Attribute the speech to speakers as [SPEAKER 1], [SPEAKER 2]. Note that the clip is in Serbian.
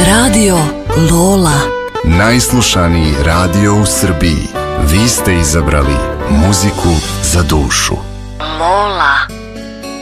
[SPEAKER 1] Radio Lola.
[SPEAKER 2] Najslušaniji radio u Srbiji. Vi ste izabrali muziku za dušu.
[SPEAKER 1] Lola.